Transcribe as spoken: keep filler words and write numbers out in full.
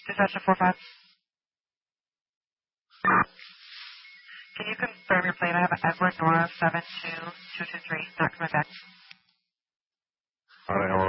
Dispatcher four five. Can you confirm your plate? I have Edward Nora seven two two two three. Not coming back. All right, hold on.